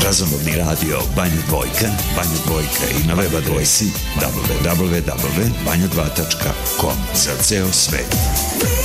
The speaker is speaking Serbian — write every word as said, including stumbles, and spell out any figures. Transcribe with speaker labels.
Speaker 1: Razonovni radio Banja Dvojka, Banja Dvojka i na web adresi w w w tačka banja dva tačka com za ceo svet.